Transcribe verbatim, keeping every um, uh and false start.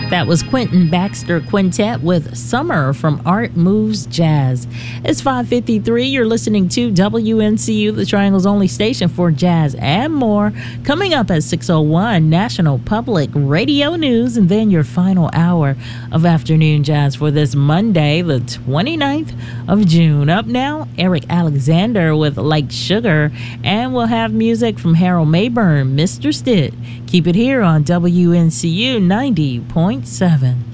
That was Quentin Baxter Quintet with Summer from Art Moves Jazz. It's five fifty-three. You're listening to W N C U, the Triangle's only station for jazz and more. Coming up at six oh one, National Public Radio News, and then your final hour of afternoon jazz for this Monday, the twenty-ninth of June. Up now, Eric Alexander with Like Sugar, and we'll have music from Harold Mayburn, Mister Stitt. Keep it here on W N C U ninety point seven.